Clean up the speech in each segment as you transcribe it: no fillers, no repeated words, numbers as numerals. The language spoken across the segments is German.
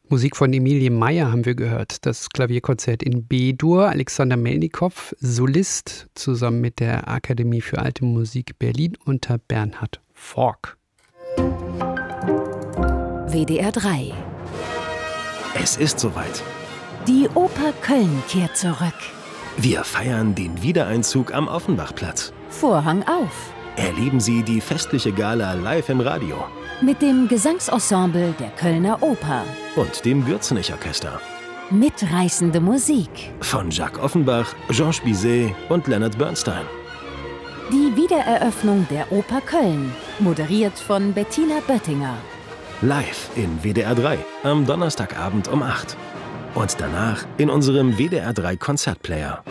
Musik von Emilie Meyer haben wir gehört. Das Klavierkonzert in B-Dur. Alexander Melnikow, Solist, zusammen mit der Akademie für Alte Musik Berlin unter Bernhard Fork. WDR 3. Es ist soweit. Die Oper Köln kehrt zurück. Wir feiern den Wiedereinzug am Offenbachplatz. Vorhang auf. Erleben Sie die festliche Gala live im Radio. Mit dem Gesangsensemble der Kölner Oper. Und dem Gürzenich-Orchester. Mitreißende Musik. Von Jacques Offenbach, Georges Bizet und Leonard Bernstein. Die Wiedereröffnung der Oper Köln. Moderiert von Bettina Böttinger. Live in WDR 3 am Donnerstagabend um 8. Und danach in unserem WDR 3 Konzertplayer.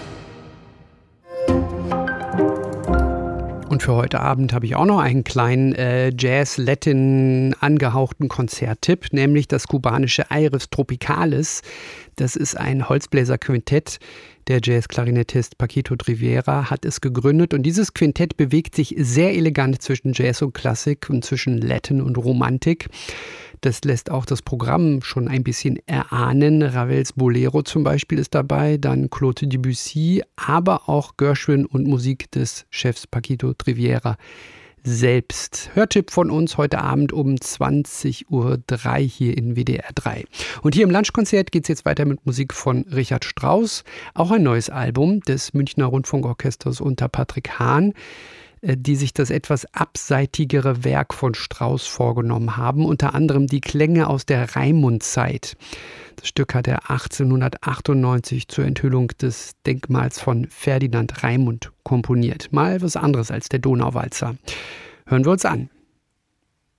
Und für heute Abend habe ich auch noch einen kleinen Jazz-Latin angehauchten Konzerttipp, nämlich das kubanische Aires Tropicales. Das ist ein Holzbläserquintett. Der Jazz-Klarinettist Paquito Rivera hat es gegründet. Und dieses Quintett bewegt sich sehr elegant zwischen Jazz und Klassik und zwischen Latin und Romantik. Das lässt auch das Programm schon ein bisschen erahnen. Ravels Bolero zum Beispiel ist dabei, dann Claude Debussy, aber auch Gershwin und Musik des Chefs Paquito Rivera selbst. Hörtipp von uns heute Abend um 20:03 Uhr hier in WDR 3. Und hier im Lunchkonzert geht es jetzt weiter mit Musik von Richard Strauss. Auch ein neues Album des Münchner Rundfunkorchesters unter Patrick Hahn, die sich das etwas abseitigere Werk von Strauss vorgenommen haben, unter anderem die Klänge aus der Raimund-Zeit. Das Stück hat er 1898 zur Enthüllung des Denkmals von Ferdinand Raimund komponiert. Mal was anderes als der Donauwalzer. Hören wir uns an.